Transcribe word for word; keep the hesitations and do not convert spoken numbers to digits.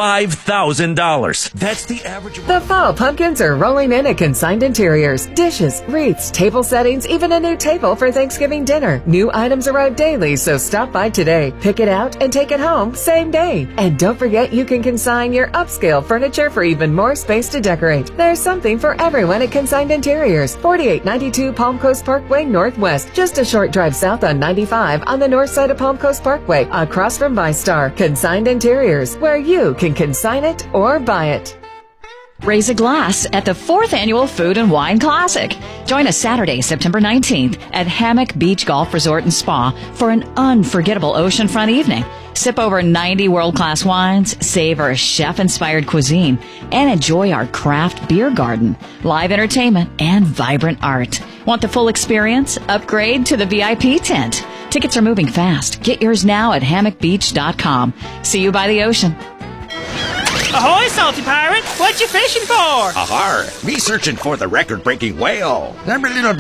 five thousand dollars. That's the average. The fall pumpkins are rolling in at Consigned Interiors. Dishes, wreaths, table settings, even a new table for Thanksgiving dinner. New items arrive daily, so stop by today. Pick it out and take it home same day. And don't forget you can consign your upscale furniture for even more space to decorate. There's something for everyone at Consigned Interiors, forty-eight ninety-two Palm Coast Parkway Northwest, just a short drive south on ninety-five on the north side of Palm Coast Parkway, across from ViStar. Consigned Interiors, where you can consign it or buy it. Raise a glass at the fourth Annual Food and Wine Classic. Join us Saturday, September nineteenth at Hammock Beach Golf Resort and Spa for an unforgettable oceanfront evening. Sip over ninety world-class wines, savor chef-inspired cuisine, and enjoy our craft beer garden, live entertainment, and vibrant art. Want the full experience? Upgrade to the V I P tent. Tickets are moving fast. Get yours now at hammock beach dot com. See you by the ocean. Ahoy, Salty Pirate! What you fishing for? Ahar, me searching for the record-breaking whale. I'm a little